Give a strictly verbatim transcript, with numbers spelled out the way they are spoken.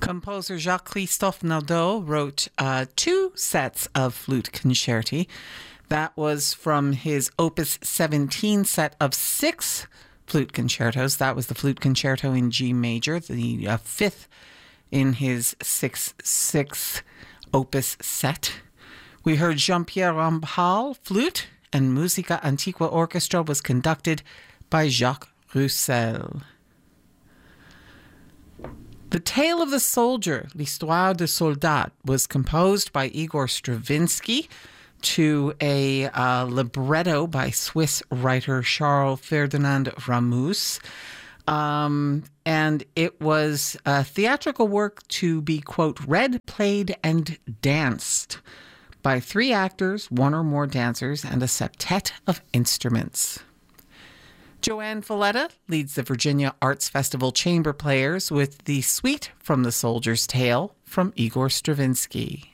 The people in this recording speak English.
Composer Jacques-Christophe Naudot wrote uh, two sets of flute concerti. That was from his Opus seventeen set of six flute concertos. That was the flute concerto in G major, the uh, fifth in his six six Opus set. We heard Jean-Pierre Rampal, flute, and Musica Antiqua Orchestra was conducted by Jacques Roussel. The Tale of the Soldier, L'Histoire du Soldat, was composed by Igor Stravinsky to a uh, libretto by Swiss writer Charles Ferdinand Ramus. Um, and it was a theatrical work to be, quote, read, played, and danced by three actors, one or more dancers, and a septet of instruments. Joanne Falletta leads the Virginia Arts Festival Chamber Players with the Suite from the Soldier's Tale from Igor Stravinsky.